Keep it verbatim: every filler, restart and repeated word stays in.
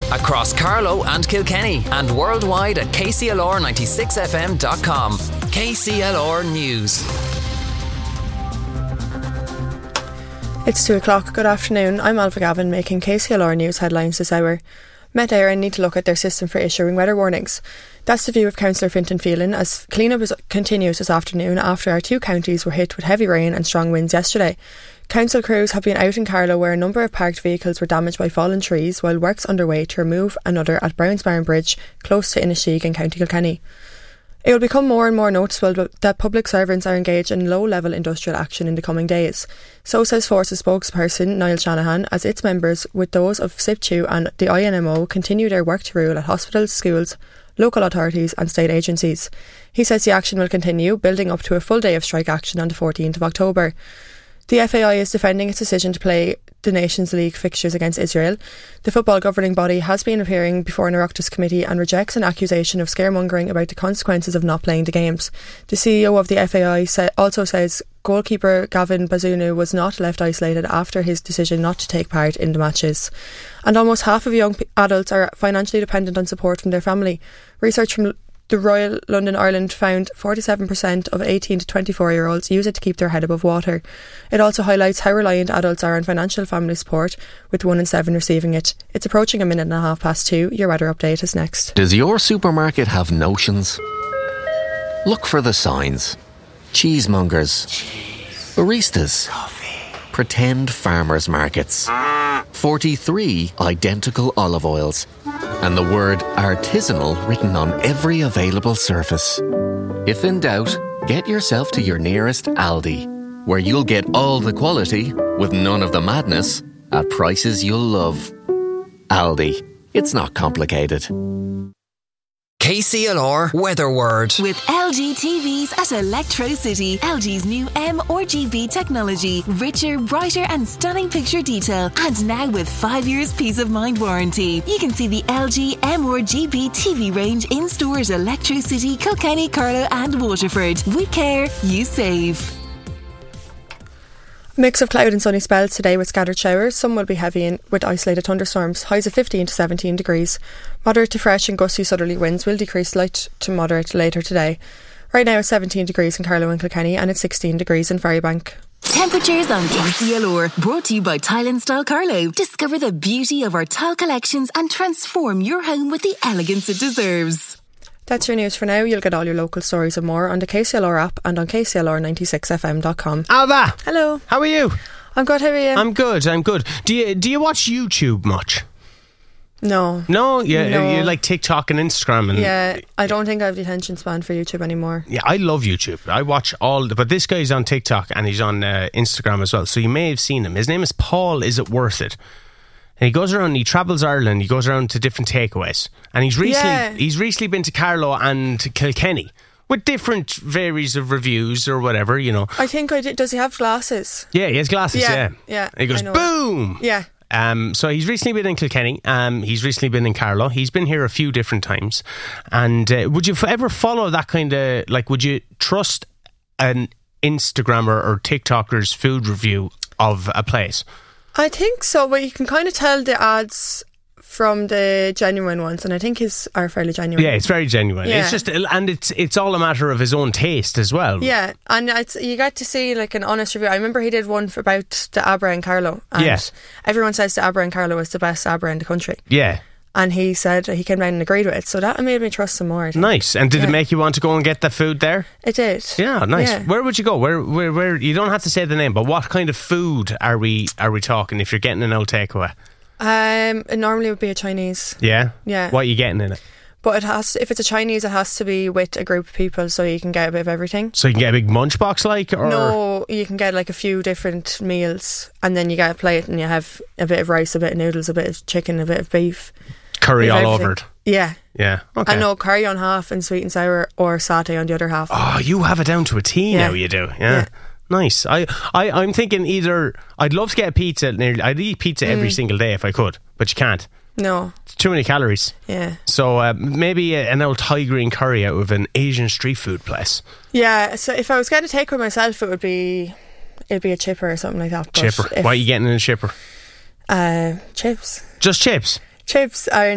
across Carlow and Kilkenny, and worldwide at k c l r ninety-six f m dot com. K C L R News. It's two o'clock. Good afternoon. I'm Alva Gavin making K C L R News headlines this hour. Met Éireann need to look at their system for issuing weather warnings. That's the view of Councillor Fintan Phelan as clean-up is, continues this afternoon after our two counties were hit with heavy rain and strong winds yesterday. Council crews have been out in Carlow where a number of parked vehicles were damaged by fallen trees, while works underway to remove another at Brownsbarn Bridge close to Innisheag in County Kilkenny. It will become more and more noticeable that public servants are engaged in low-level industrial action in the coming days. So says Force's spokesperson Niall Shanahan, as its members, with those of S I P T U and the I N M O, continue their work to rule at hospitals, schools, local authorities and state agencies. He says the action will continue, building up to a full day of strike action on the fourteenth of October. The F A I is defending its decision to play the Nations League fixtures against Israel. The football governing body has been appearing before an Oireachtas committee and rejects an accusation of scaremongering about the consequences of not playing the games. The C E O of the F A I sa- also says goalkeeper Gavin Bazunu was not left isolated after his decision not to take part in the matches. And almost half of young p- adults are financially dependent on support from their family. Research from the Royal London Ireland found forty-seven percent of eighteen to twenty-four year olds use it to keep their head above water. It also highlights how reliant adults are on financial family support, with one in seven receiving it. It's approaching a minute and a half past two. Your weather update is next. Does your supermarket have notions? Look for the signs. Cheesemongers. Cheese. Baristas. Coffee. Pretend farmers markets. forty-three identical olive oils. And the word artisanal written on every available surface. If in doubt, get yourself to your nearest Aldi, where you'll get all the quality with none of the madness at prices you'll love. Aldi. It's not complicated. K C L R Weather Word. With L G T Vs at Electro City. L G's new M R G B technology. Richer, brighter and stunning picture detail. And now with five years peace of mind warranty. You can see the L G M R G B T V range in stores Electro City, Kilkenny, Carlow and Waterford. We care, you save. Mix of cloud and sunny spells today with scattered showers. Some will be heavy in, with isolated thunderstorms. Highs of fifteen to seventeen degrees. Moderate to fresh and gusty southerly winds will decrease light to moderate later today. Right now it's seventeen degrees in Carlow and Kilkenny and it's sixteen degrees in Ferrybank. Temperatures on K C L R. Brought to you by Tile and Style Carlow. Discover the beauty of our tile collections and transform your home with the elegance it deserves. That's your news for now. You'll get all your local stories and more on the K C L R app and on k c l r ninety-six f m dot com. Alva! Hello. How are you? I'm good, how are you? I'm good, I'm good. Do you do you watch YouTube much? No. No? Yeah, no. You like TikTok and Instagram? And yeah, I don't think I have the attention span for YouTube anymore. Yeah, I love YouTube. I watch all the, but this guy's on TikTok and he's on uh, Instagram as well, so you may have seen him. His name is Paul Is It Worth It? And he goes around, he travels Ireland, he goes around to different takeaways. And he's recently yeah. he's recently been to Carlow and Kilkenny with different varies of reviews or whatever, you know. I think I did. Does he have glasses? Yeah, he has glasses, yeah. Yeah, yeah. And he goes, boom! Yeah. Um, so he's recently been in Kilkenny, um, he's recently been in Carlow, he's been here a few different times. And uh, would you f- ever follow that kind of, like, would you trust an Instagrammer or TikToker's food review of a place? I think so, but you can kind of tell the ads from the genuine ones, and I think his are fairly genuine. Yeah, it's very genuine. Yeah. It's just, and it's it's all a matter of his own taste as well. Yeah, and it's, you get to see like an honest review. I remember he did one for about the Abra and Carlow, and yeah. everyone says the Abra and Carlow is the best Abra in the country. Yeah. And he said he came down and agreed with it, so that made me trust him more. Nice. And did yeah. it make you want to go and get the food there? It did. Yeah, nice. Yeah. Where would you go? Where, where, where? You don't have to say the name, but what kind of food are we are we talking? If you're getting an old takeaway, um, it normally would be a Chinese. Yeah, yeah. What are you getting in it? But it has, if it's a Chinese, it has to be with a group of people, so you can get a bit of everything. So you can get a big munchbox, like, or no, you can get like a few different meals, and then you get a plate, and you have a bit of rice, a bit of noodles, a bit of chicken, a bit of beef. Curry all everything. over it. Yeah. Yeah. Okay. I know, curry on half and sweet and sour, or satay on the other half. Oh, you have it down to a T yeah. now, you do. Yeah. yeah. Nice. I, I, I'm thinking either I'd love to get a pizza. Nearly, I'd eat pizza mm. every single day if I could, but you can't. No. It's too many calories. Yeah. So uh, maybe a, an old Thai green curry out of an Asian street food place. Yeah. So if I was going to take one myself, it would be it'd be a chipper or something like that. But chipper. What are you getting in a chipper? Uh, chips. Just chips. Chips are